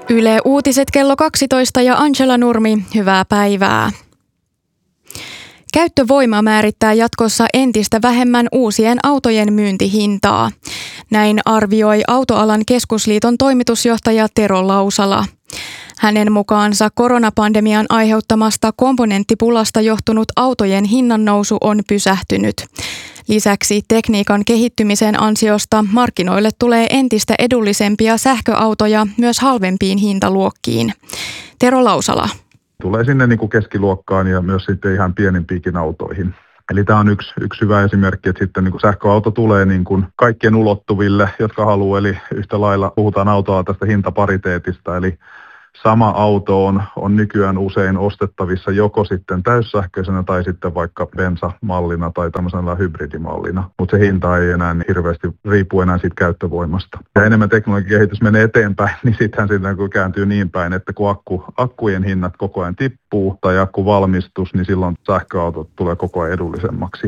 Yle Uutiset kello 12 ja Angela Nurmi, hyvää päivää. Käyttövoima määrittää jatkossa entistä vähemmän uusien autojen myyntihintaa. Näin arvioi Autoalan keskusliiton toimitusjohtaja Tero Lausala. Hänen mukaansa koronapandemian aiheuttamasta komponenttipulasta johtunut autojen hinnannousu on pysähtynyt. Lisäksi tekniikan kehittymisen ansiosta markkinoille tulee entistä edullisempia sähköautoja myös halvempiin hintaluokkiin. Tero Lausala. Tulee sinne niin kuin keskiluokkaan ja myös sitten ihan pienimpiinkin autoihin. Eli tämä on yksi hyvä esimerkki, että sitten niin kuin sähköauto tulee niin kuin kaikkien ulottuville, jotka haluaa. Eli yhtä lailla puhutaan autoa tästä hintapariteetista, eli sama auto on nykyään usein ostettavissa joko sitten täyssähköisenä tai sitten vaikka bensamallina tai tämmöisellä hybridimallina. Mutta se hinta ei enää niin hirveästi riipu enää siitä käyttövoimasta. Ja enemmän teknologian kehitys menee eteenpäin, niin sittenhän sitten kun kääntyy niin päin, että kun akkujen hinnat koko ajan tippuu tai akkuvalmistus, niin silloin sähköautot tulee koko ajan edullisemmaksi.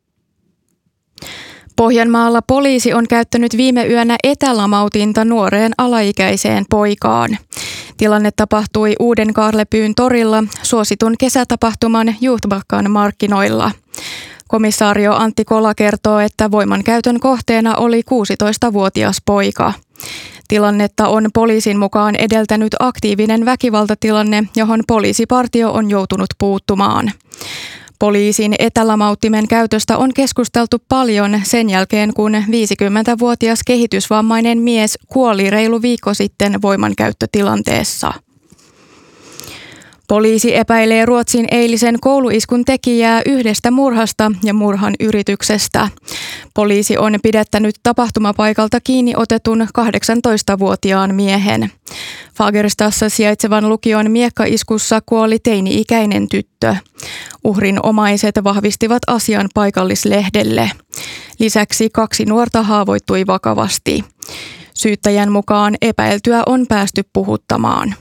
Pohjanmaalla poliisi on käyttänyt viime yönä etälamautinta nuoreen alaikäiseen poikaan. Tilanne tapahtui Uuden Kaarlepyyn torilla suositun kesätapahtuman Youthbackan markkinoilla. Komissaario Antti Kola kertoo, että voimankäytön kohteena oli 16-vuotias poika. Tilannetta on poliisin mukaan edeltänyt aktiivinen väkivaltatilanne, johon poliisipartio on joutunut puuttumaan. Poliisin etälamauttimen käytöstä on keskusteltu paljon sen jälkeen, kun 50-vuotias kehitysvammainen mies kuoli reilu viikko sitten voimankäyttötilanteessa. Poliisi epäilee Ruotsin eilisen kouluiskun tekijää yhdestä murhasta ja murhan yrityksestä. Poliisi on pidättänyt tapahtumapaikalta kiinni otetun 18-vuotiaan miehen. Fagerstassa sijaitsevan lukion miekkaiskussa kuoli teini-ikäinen tyttö. Uhrin omaiset vahvistivat asian paikallislehdelle. Lisäksi 2 nuorta haavoittui vakavasti. Syyttäjän mukaan epäiltyä on päästy puhuttamaan.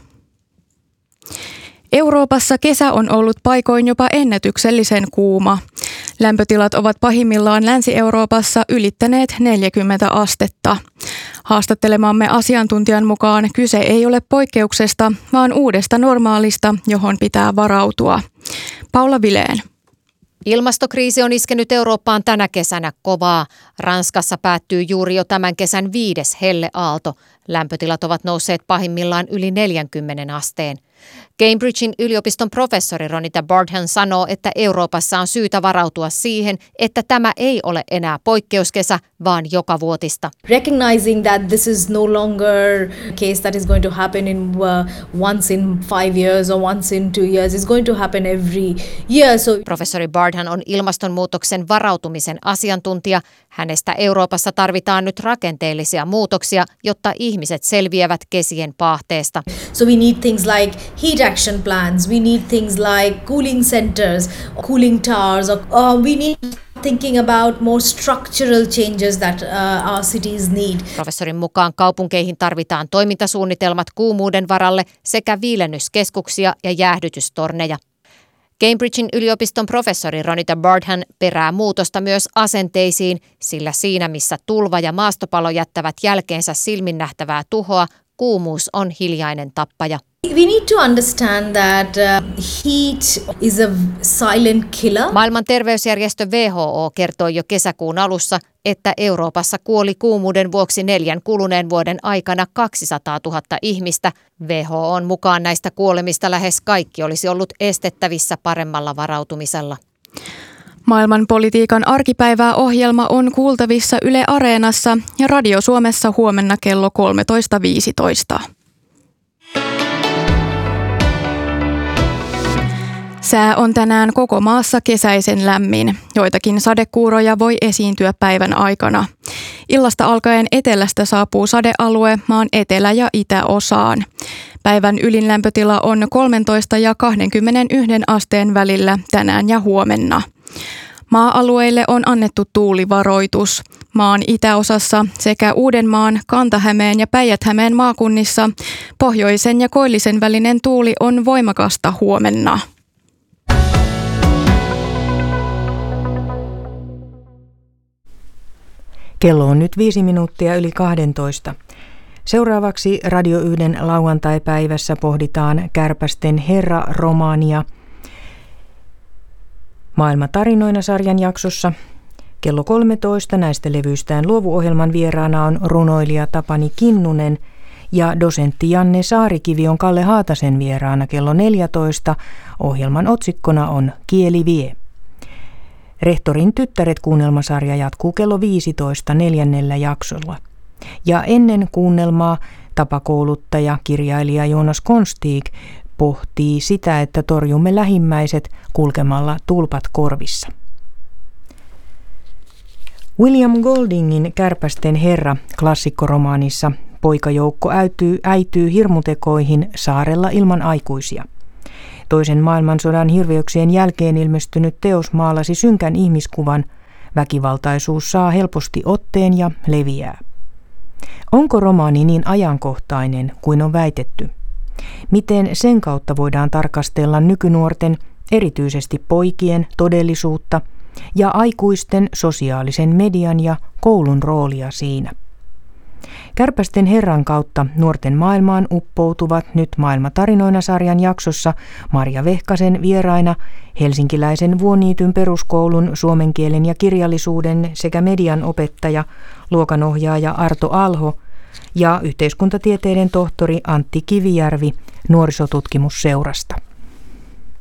Euroopassa kesä on ollut paikoin jopa ennätyksellisen kuuma. Lämpötilat ovat pahimmillaan Länsi-Euroopassa ylittäneet 40 astetta. Haastattelemamme asiantuntijan mukaan kyse ei ole poikkeuksesta, vaan uudesta normaalista, johon pitää varautua. Paula Vileen. Ilmastokriisi on iskenyt Eurooppaan tänä kesänä kovaa. Ranskassa päättyy juuri jo tämän kesän 5. helleaalto. Lämpötilat ovat nousseet pahimmillaan yli 40 asteen. Cambridgein yliopiston professori Ronita Bardhan sanoo, että Euroopassa on syytä varautua siihen, että tämä ei ole enää poikkeuskesä, vaan jokavuotista. Recognizing that this is no longer a case that is going to happen in once in 5 years or once in 2 years, it's going to happen every year. Professori Bardhan on ilmastonmuutoksen varautumisen asiantuntija. Hänestä Euroopassa tarvitaan nyt rakenteellisia muutoksia, jotta ihmiset selviävät kesien paahteesta. So we need things like heat action plans, we need things like cooling centers, cooling towers, we need thinking about more structural changes that our cities need. Professorin mukaan kaupunkeihin tarvitaan toimintasuunnitelmat kuumuuden varalle sekä viilennyskeskuksia ja jäähdytystorneja. Cambridgein yliopiston professori Ronita Bardhan perää muutosta myös asenteisiin, sillä siinä missä tulva ja maastopalo jättävät jälkeensä silminnähtävää tuhoa, kuumuus on hiljainen tappaja. We need to understand that heat is a silent killer. Maailman terveysjärjestö WHO kertoi jo kesäkuun alussa, että Euroopassa kuoli kuumuuden vuoksi 4 kuluneen vuoden aikana 200 000 ihmistä. WHO:n mukaan näistä kuolemista lähes kaikki olisi ollut estettävissä paremmalla varautumisella. Maailman politiikan arkipäivää -ohjelma on kuultavissa Yle Areenassa ja Radio Suomessa huomenna kello 13.15. Sää on tänään koko maassa kesäisen lämmin. Joitakin sadekuuroja voi esiintyä päivän aikana. Illasta alkaen etelästä saapuu sadealue maan etelä- ja itäosaan. Päivän ylin lämpötila on 13 ja 21 asteen välillä tänään ja huomenna. Maa-alueille on annettu tuulivaroitus. Maan itäosassa sekä Uudenmaan, Kanta-Hämeen ja Päijät-Hämeen maakunnissa pohjoisen ja koillisen välinen tuuli on voimakasta huomenna. Kello on nyt 5 minuuttia yli 12. Seuraavaksi Radio 1 lauantaipäivässä pohditaan Kärpästen herra-romaania Maailmatarinoina-sarjan jaksossa. Kello 13 näistä levyistään luovuohjelman vieraana on runoilija Tapani Kinnunen ja dosentti Janne Saarikivi on Kalle Haatasen vieraana kello 14. Ohjelman otsikkona on Kieli vie. Rehtorin tyttäret -kuunnelmasarja jatkuu kello 15 4. jaksolla. Ja ennen kuunnelmaa tapakouluttaja, kirjailija Joonas Konstig pohtii sitä, että torjumme lähimmäiset kulkemalla tulpat korvissa. William Goldingin Kärpästen herra -klassikkoromaanissa poikajoukko äityy hirmutekoihin saarella ilman aikuisia. Toisen maailmansodan hirveyksien jälkeen ilmestynyt teos maalasi synkän ihmiskuvan. Väkivaltaisuus saa helposti otteen ja leviää. Onko romaani niin ajankohtainen kuin on väitetty? Miten sen kautta voidaan tarkastella nykynuorten, erityisesti poikien, todellisuutta ja aikuisten sosiaalisen median ja koulun roolia siinä? Kärpästen herran kautta nuorten maailmaan uppoutuvat nyt Maailmatarinoina-sarjan jaksossa Marja Vehkasen vieraina helsinkiläisen Vuoniityn peruskoulun suomen kielen ja kirjallisuuden sekä median opettaja, luokanohjaaja Arto Alho ja yhteiskuntatieteiden tohtori Antti Kivijärvi Nuorisotutkimusseurasta.